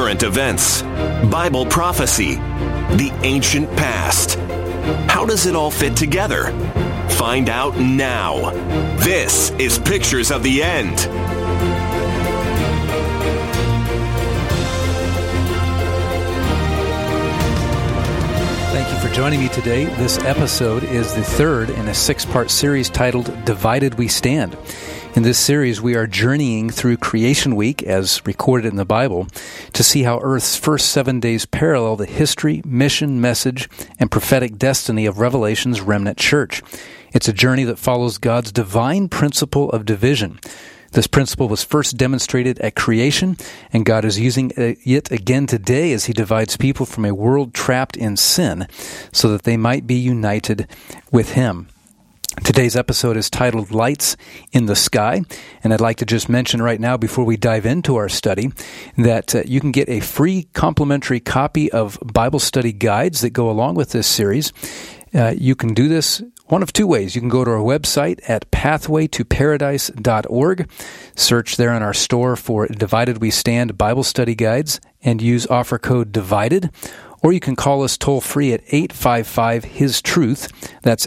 current events, Bible prophecy, the ancient past. How does it all fit together? Find out now. This is Pictures of the End. Thank you for joining me today. This episode is the third in a six-part series titled Divided We Stand. In this series, we are journeying through Creation Week, as recorded in the Bible, to see how Earth's first 7 days parallel the history, mission, message, and prophetic destiny of Revelation's remnant church. It's a journey that follows God's divine principle of division. This principle was first demonstrated at creation, and God is using it again today as He divides people from a world trapped in sin so that they might be united with Him. Today's episode is titled Lights in the Sky, and I'd like to just mention right now before we dive into our study that you can get a free complimentary copy of Bible study guides that go along with this series. You can do this one of two ways. You can go to our website at pathwaytoparadise.org, search there in our store for Divided We Stand Bible Study Guides, and use offer code DIVIDED. Or you can call us toll-free at 855-HIS-TRUTH. That's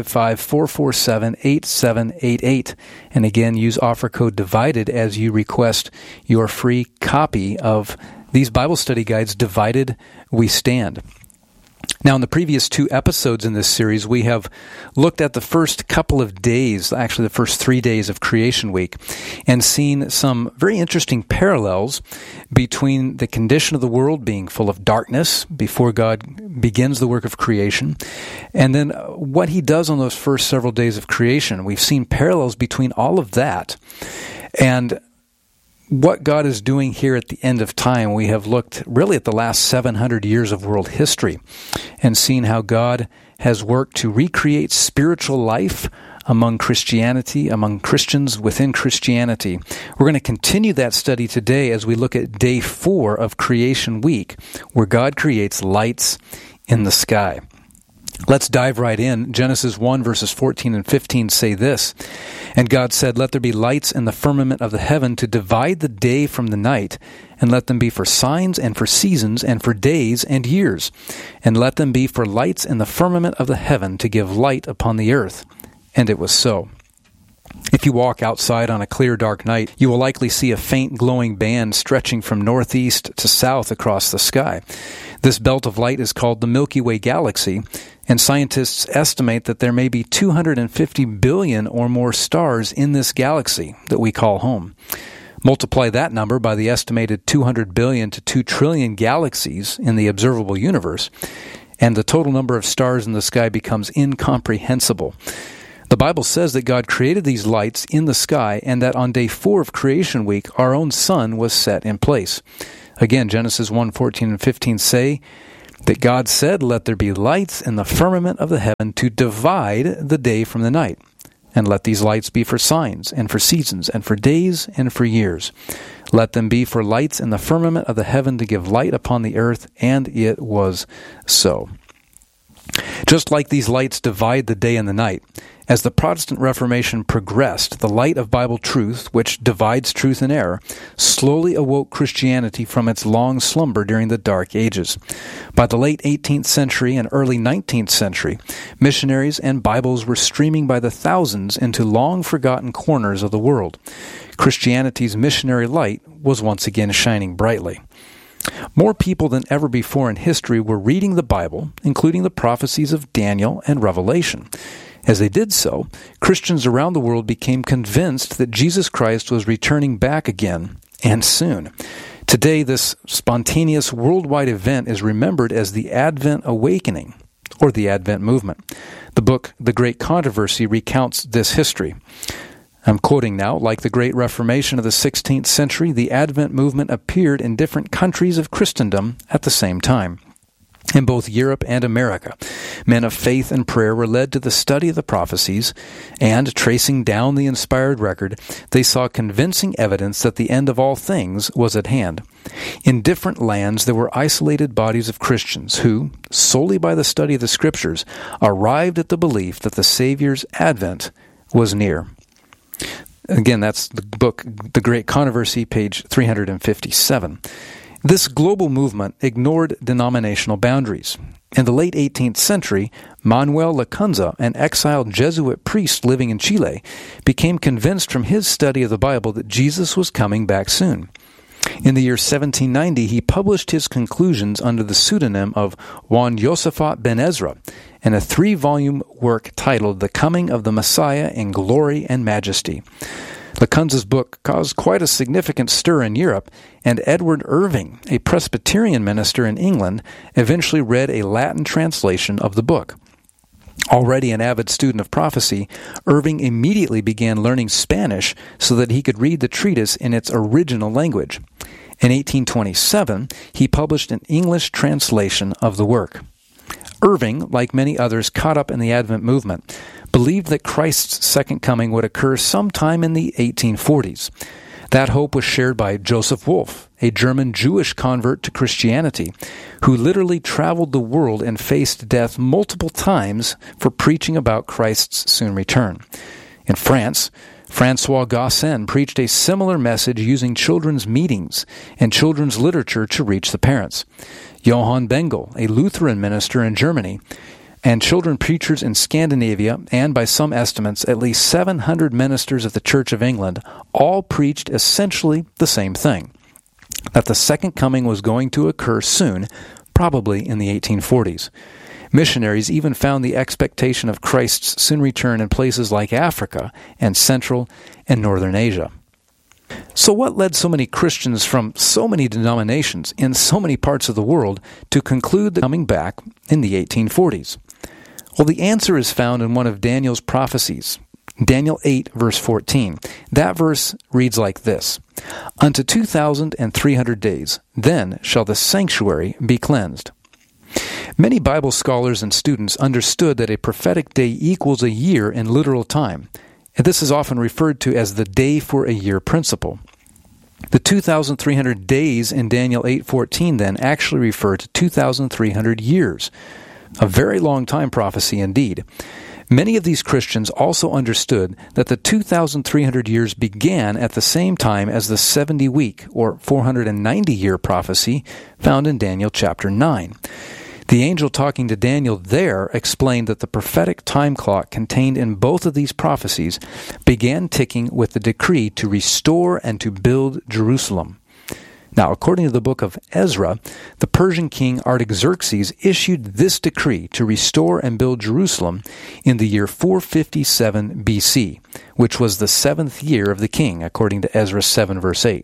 855-447-8788. And again, use offer code DIVIDED as you request your free copy of these Bible study guides, Divided We Stand. Now, in the previous two episodes in this series, we have looked at the first couple of days, actually the first 3 days of Creation Week, and seen some very interesting parallels between the condition of the world being full of darkness before God begins the work of creation, and then what He does on those first several days of creation. We've seen parallels between all of that and what God is doing here at the end of time. We have looked really at the last 700 years of world history and seen how God has worked to recreate spiritual life among Christianity, among Christians within Christianity. We're going to continue that study today as we look at day 4 of Creation Week, where God creates lights in the sky. Let's dive right in. Genesis 1 verses 14 and 15 say this, "And God said, Let there be lights in the firmament of the heaven to divide the day from the night, and let them be for signs and for seasons and for days and years. And let them be for lights in the firmament of the heaven to give light upon the earth. And it was so." If you walk outside on a clear, dark night, you will likely see a faint glowing band stretching from northeast to south across the sky. This belt of light is called the Milky Way galaxy, and scientists estimate that there may be 250 billion or more stars in this galaxy that we call home. Multiply that number by the estimated 200 billion to 2 trillion galaxies in the observable universe, and the total number of stars in the sky becomes incomprehensible. The Bible says that God created these lights in the sky and that on day 4 of Creation Week, our own sun was set in place. Again, Genesis 1:14 and 15 say that God said, "Let there be lights in the firmament of the heaven to divide the day from the night. And let these lights be for signs and for seasons and for days and for years. Let them be for lights in the firmament of the heaven to give light upon the earth." And it was so. Just like these lights divide the day and the night, as the Protestant Reformation progressed, the light of Bible truth, which divides truth and error, slowly awoke Christianity from its long slumber during the Dark Ages. By the late 18th century and early 19th century, missionaries and Bibles were streaming by the thousands into long-forgotten corners of the world. Christianity's missionary light was once again shining brightly. More people than ever before in history were reading the Bible, including the prophecies of Daniel and Revelation. As they did so, Christians around the world became convinced that Jesus Christ was returning back again, and soon. Today, this spontaneous worldwide event is remembered as the Advent Awakening, or the Advent Movement. The book, The Great Controversy, recounts this history. I'm quoting now, "Like the Great Reformation of the 16th century, the Advent movement appeared in different countries of Christendom at the same time. In both Europe and America, men of faith and prayer were led to the study of the prophecies, and, tracing down the inspired record, they saw convincing evidence that the end of all things was at hand. In different lands there were isolated bodies of Christians who, solely by the study of the Scriptures, arrived at the belief that the Savior's advent was near." Again, that's the book, The Great Controversy, page 357. This global movement ignored denominational boundaries. In the late 18th century, Manuel Lacunza, an exiled Jesuit priest living in Chile, became convinced from his study of the Bible that Jesus was coming back soon. In the year 1790, he published his conclusions under the pseudonym of Juan Josaphat ben Ezra in a 3-volume work titled The Coming of the Messiah in Glory and Majesty. Lacunza's book caused quite a significant stir in Europe, and Edward Irving, a Presbyterian minister in England, eventually read a Latin translation of the book. Already an avid student of prophecy, Irving immediately began learning Spanish so that he could read the treatise in its original language. In 1827, he published an English translation of the work. Irving, like many others caught up in the Advent movement, believed that Christ's second coming would occur sometime in the 1840s. That hope was shared by Joseph Wolf, a German Jewish convert to Christianity, who literally traveled the world and faced death multiple times for preaching about Christ's soon return. In France, François Gosselin preached a similar message using children's meetings and children's literature to reach the parents. Johann Bengel, a Lutheran minister in Germany, and children preachers in Scandinavia, and by some estimates, at least 700 ministers of the Church of England, all preached essentially the same thing, that the second coming was going to occur soon, probably in the 1840s. Missionaries even found the expectation of Christ's soon return in places like Africa and Central and Northern Asia. So what led so many Christians from so many denominations in so many parts of the world to conclude that coming back in the 1840s? Well, the answer is found in one of Daniel's prophecies, Daniel 8, verse 14. That verse reads like this: "Unto 2,300 days, then shall the sanctuary be cleansed." Many Bible scholars and students understood that a prophetic day equals a year in literal time, and this is often referred to as the day for a year principle. The 2,300 days in Daniel 8:14 then actually refer to 2,300 years, a very long time prophecy indeed. Many of these Christians also understood that the 2,300 years began at the same time as the 70-week or 490-year prophecy found in Daniel chapter 9. The angel talking to Daniel there explained that the prophetic time clock contained in both of these prophecies began ticking with the decree to restore and to build Jerusalem. Now, according to the book of Ezra, the Persian king Artaxerxes issued this decree to restore and build Jerusalem in the year 457 BC, which was the 7th year of the king, according to Ezra 7, verse 8.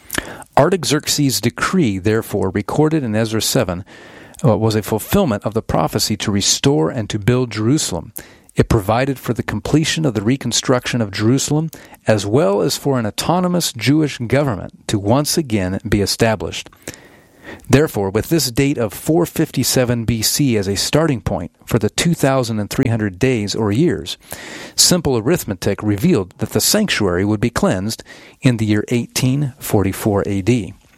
Artaxerxes' decree, therefore, recorded in Ezra 7, was a fulfillment of the prophecy to restore and to build Jerusalem. It provided for the completion of the reconstruction of Jerusalem, as well as for an autonomous Jewish government to once again be established. Therefore, with this date of 457 BC as a starting point for the 2,300 days or years, simple arithmetic revealed that the sanctuary would be cleansed in the year 1844 AD.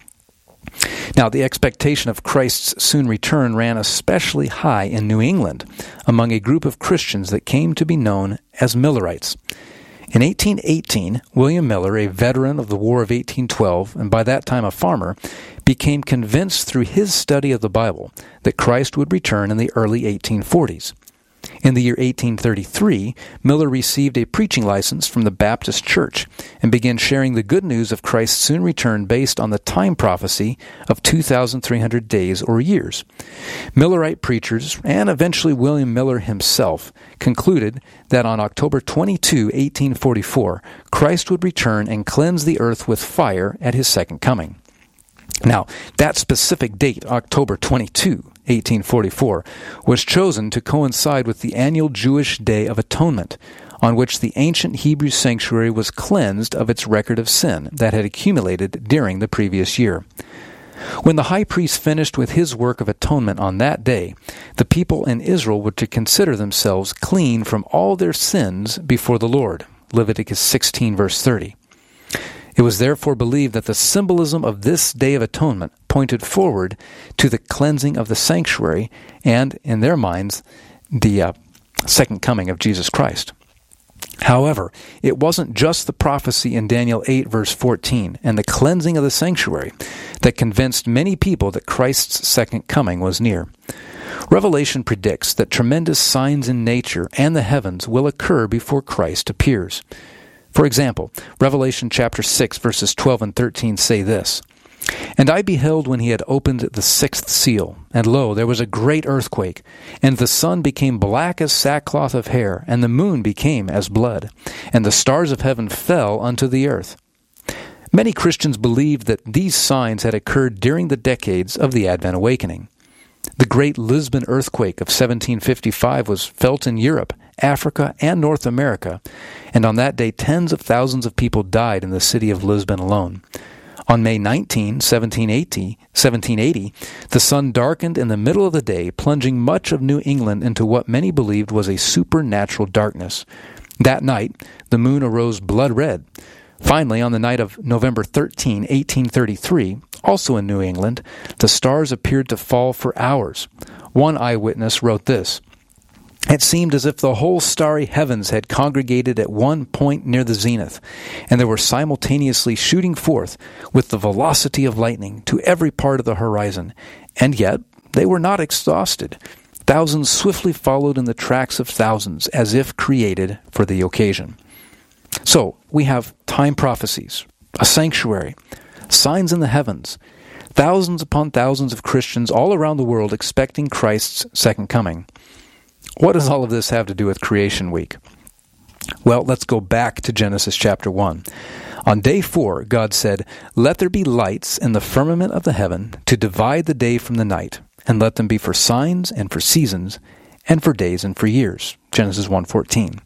Now, the expectation of Christ's soon return ran especially high in New England among a group of Christians that came to be known as Millerites. In 1818, William Miller, a veteran of the War of 1812, and by that time a farmer, became convinced through his study of the Bible that Christ would return in the early 1840s. In the year 1833, Miller received a preaching license from the Baptist Church and began sharing the good news of Christ's soon return based on the time prophecy of 2,300 days or years. Millerite preachers, and eventually William Miller himself, concluded that on October 22, 1844, Christ would return and cleanse the earth with fire at his second coming. Now, that specific date, October 22, 1844, was chosen to coincide with the annual Jewish Day of Atonement, on which the ancient Hebrew sanctuary was cleansed of its record of sin that had accumulated during the previous year. When the high priest finished with his work of atonement on that day, the people in Israel were to consider themselves clean from all their sins before the Lord. Leviticus 16, verse 30. It was therefore believed that the symbolism of this Day of Atonement pointed forward to the cleansing of the sanctuary and, in their minds, the second coming of Jesus Christ. However, it wasn't just the prophecy in Daniel 8 verse 14 and the cleansing of the sanctuary that convinced many people that Christ's second coming was near. Revelation predicts that tremendous signs in nature and the heavens will occur before Christ appears. For example, Revelation chapter 6 verses 12 and 13 say this, "And I beheld when he had opened the sixth seal, and lo, there was a great earthquake, and the sun became black as sackcloth of hair, and the moon became as blood, and the stars of heaven fell unto the earth." Many Christians believed that these signs had occurred during the decades of the Advent Awakening. The Great Lisbon earthquake of 1755 was felt in Europe, Africa, and North America, and on that day tens of thousands of people died in the city of Lisbon alone. On May 19, 1780, the sun darkened in the middle of the day, plunging much of New England into what many believed was a supernatural darkness. That night, the moon arose blood red. Finally, on the night of November 13, 1833, also in New England, the stars appeared to fall for hours. One eyewitness wrote this, "It seemed as if the whole starry heavens had congregated at one point near the zenith, and they were simultaneously shooting forth with the velocity of lightning to every part of the horizon, and yet they were not exhausted. Thousands swiftly followed in the tracks of thousands, as if created for the occasion." So, we have time prophecies, a sanctuary, signs in the heavens, thousands upon thousands of Christians all around the world expecting Christ's second coming. What does all of this have to do with Creation Week? Well, let's go back to Genesis chapter 1. On day 4, God said, "Let there be lights in the firmament of the heaven to divide the day from the night, and let them be for signs and for seasons, and for days and for years." Genesis 1:14.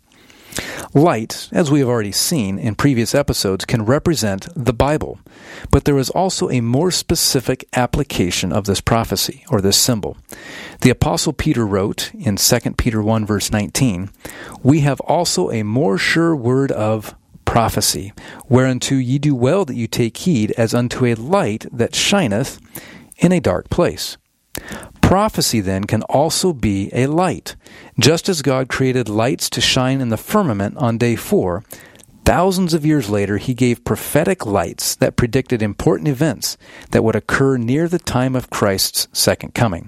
Light, as we have already seen in previous episodes, can represent the Bible, but there is also a more specific application of this prophecy, or this symbol. The Apostle Peter wrote in 2 Peter 1 verse 19, "We have also a more sure word of prophecy, whereunto ye do well that you take heed as unto a light that shineth in a dark place." Prophecy, then, can also be a light. Just as God created lights to shine in the firmament on day 4, thousands of years later He gave prophetic lights that predicted important events that would occur near the time of Christ's second coming.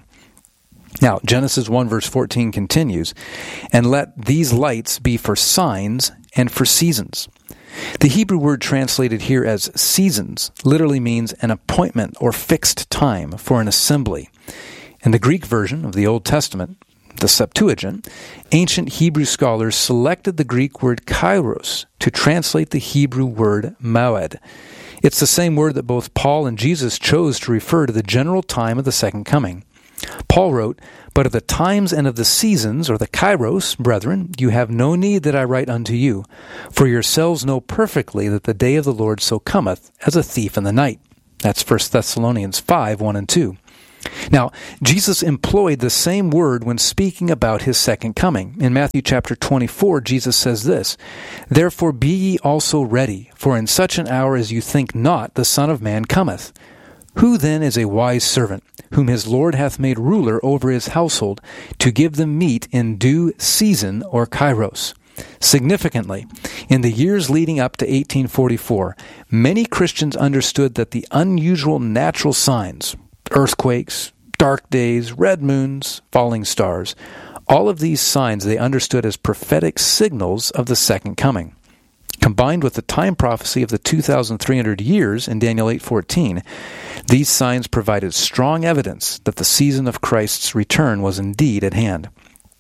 Now, Genesis 1 verse 14 continues, "And let these lights be for signs and for seasons." The Hebrew word translated here as seasons literally means an appointment or fixed time for an assembly. In the Greek version of the Old Testament, the Septuagint, ancient Hebrew scholars selected the Greek word kairos to translate the Hebrew word moed. It's the same word that both Paul and Jesus chose to refer to the general time of the second coming. Paul wrote, "But of the times and of the seasons, or the kairos, brethren, you have no need that I write unto you, for yourselves know perfectly that the day of the Lord so cometh as a thief in the night." That's 1 Thessalonians 5, 1 and 2. Now, Jesus employed the same word when speaking about His second coming. In Matthew chapter 24, Jesus says this, "Therefore be ye also ready, for in such an hour as you think not, the Son of Man cometh. Who then is a wise servant, whom his Lord hath made ruler over his household, to give them meat in due season," or kairos? Significantly, in the years leading up to 1844, many Christians understood that the unusual natural signs, earthquakes, dark days, red moons, falling stars, all of these signs they understood as prophetic signals of the second coming. Combined with the time prophecy of the 2,300 years in Daniel 8:14, these signs provided strong evidence that the season of Christ's return was indeed at hand.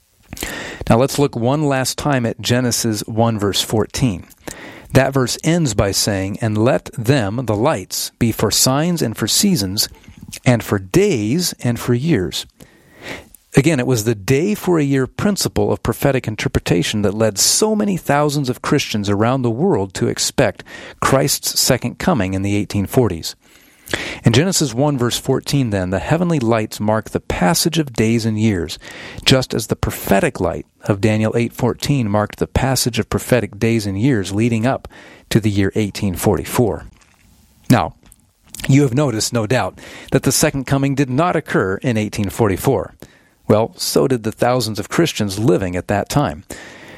Now let's look one last time at Genesis 1 verse 14. That verse ends by saying, "And let them," the lights, "be for signs and for seasons, and for days and for years." Again, it was the day for a year principle of prophetic interpretation that led so many thousands of Christians around the world to expect Christ's second coming in the 1840s. In Genesis 1 verse 14 then, the heavenly lights mark the passage of days and years, just as the prophetic light of Daniel 8:14 marked the passage of prophetic days and years leading up to the year 1844. Now, you have noticed, no doubt, that the second coming did not occur in 1844. Well, so did the thousands of Christians living at that time.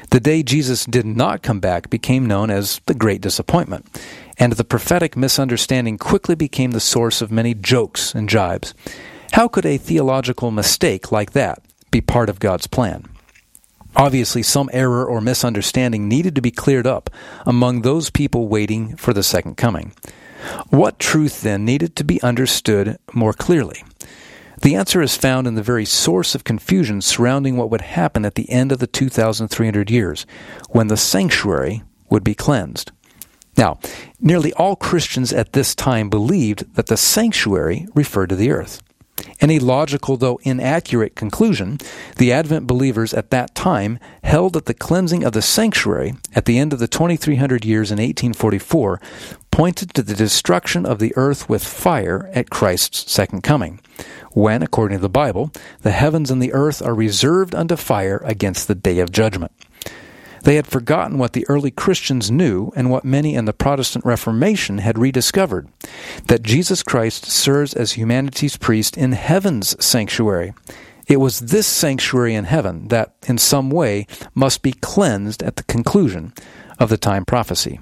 The day Jesus did not come back became known as the Great Disappointment, and the prophetic misunderstanding quickly became the source of many jokes and jibes. How could a theological mistake like that be part of God's plan? Obviously, some error or misunderstanding needed to be cleared up among those people waiting for the second coming. What truth, then, needed to be understood more clearly? The answer is found in the very source of confusion surrounding what would happen at the end of the 2,300 years, when the sanctuary would be cleansed. Now, nearly all Christians at this time believed that the sanctuary referred to the earth. In a logical, though inaccurate conclusion, the Advent believers at that time held that the cleansing of the sanctuary at the end of the 2,300 years in 1844 pointed to the destruction of the earth with fire at Christ's second coming, when, according to the Bible, the heavens and the earth are reserved unto fire against the day of judgment. They had forgotten what the early Christians knew and what many in the Protestant Reformation had rediscovered, that Jesus Christ serves as humanity's priest in heaven's sanctuary. It was this sanctuary in heaven that, in some way, must be cleansed at the conclusion of the time prophecy.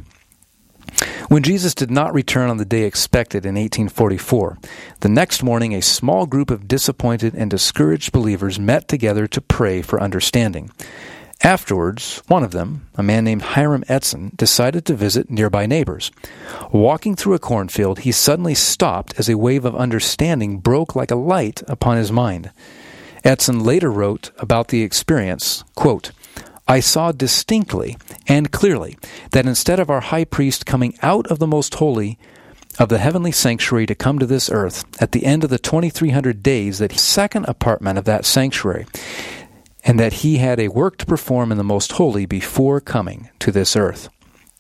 When Jesus did not return on the day expected in 1844, the next morning a small group of disappointed and discouraged believers met together to pray for understanding. Afterwards, one of them, a man named Hiram Edson, decided to visit nearby neighbors. Walking through a cornfield, he suddenly stopped as a wave of understanding broke like a light upon his mind. Edson later wrote about the experience, quote, "I saw distinctly and clearly that instead of our high priest coming out of the most holy of the heavenly sanctuary to come to this earth, at the end of the 2,300 days, that second apartment of that sanctuary, and that he had a work to perform in the most holy before coming to this earth."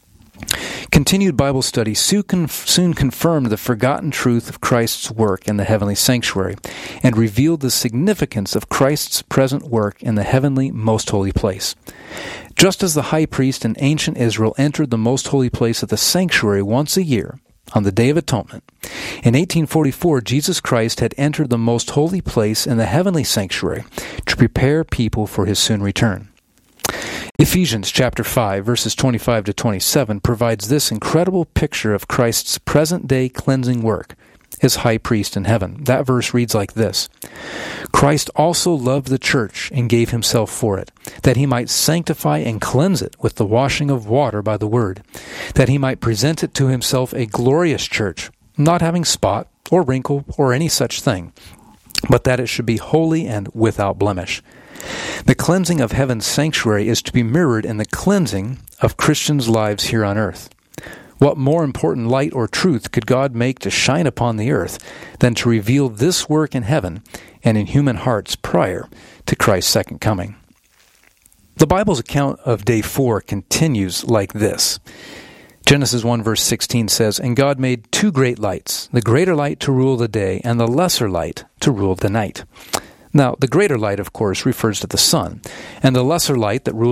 Continued Bible study soon confirmed the forgotten truth of Christ's work in the heavenly sanctuary and revealed the significance of Christ's present work in the heavenly most holy place. Just as the high priest in ancient Israel entered the most holy place of the sanctuary once a year, on the Day of Atonement, in 1844 Jesus Christ had entered the most holy place in the heavenly sanctuary to prepare people for his soon return. Ephesians chapter 5, verses 25 to 27 provides this incredible picture of Christ's present-day cleansing work as high priest in heaven. That verse reads like this: "Christ also loved the church and gave himself for it, that he might sanctify and cleanse it with the washing of water by the word, that he might present it to himself a glorious church, not having spot or wrinkle or any such thing, but that it should be holy and without blemish." The cleansing of heaven's sanctuary is to be mirrored in the cleansing of Christians' lives here on earth. What more important light or truth could God make to shine upon the earth than to reveal this work in heaven and in human hearts prior to Christ's second coming? The Bible's account of day 4 continues like this. Genesis 1 verse 16 says, "And God made two great lights, the greater light to rule the day, and the lesser light to rule the night." Now, the greater light, of course, refers to the sun, and the lesser light that rules